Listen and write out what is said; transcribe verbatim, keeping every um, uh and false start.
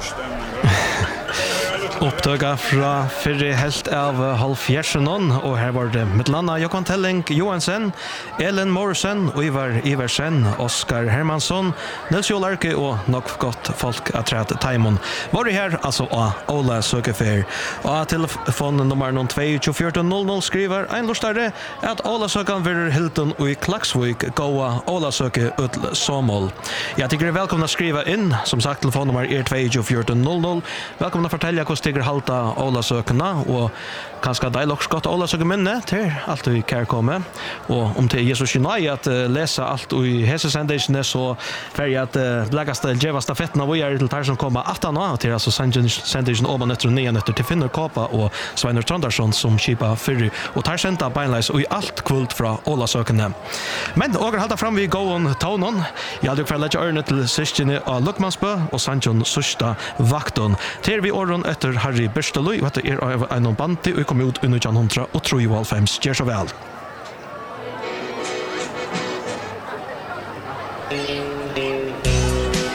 Oppdaga fra fyrre helt av halvfjersenon, og her var det Midlanda Jokan Telling Johansen, Ellen Morrison, Ivar Iversen, Oskar Hermansson, Nils Jolarke og nok godt folk at træt Taimon. Var det her, altså av Ola Søkefer. Og telefonnummer to fire null null skriver en lustare at Ola Søkan vil Hilton og i Klaksvik gåa Ola Søke ut Somol. Jeg tykker er velkomna skriva inn, som sagt telefonnummer er to fire null null. Velkomna fortelle hvordan stiger halta Ola Søkena, og kanskje deg loks godt Ola Søke minne til alt vi kan komme. Og om til Jesus Kynai at uh, lesa alt i hese sendisene, så fer jeg at uh, bleggaste djeva stafettene vi er til der som kommer aftan og til altså sendisene åban etter og nian etter til Finnur Kåpa og Sveinar Trandarsson som kipa fyrri, og tar senda beinleis og i alt kvult fra Ola Søkene. Men åker halda fram vi gåen taunon. Jeg hadde jo for å lette ørene til syskjene av Lukmansbø og Sanjon Sørsta Vakton. Til vi åren etter Harry Bersteløy, og etter er av en bandi, og kom ut under nitton trettiofem. Gjør så vel.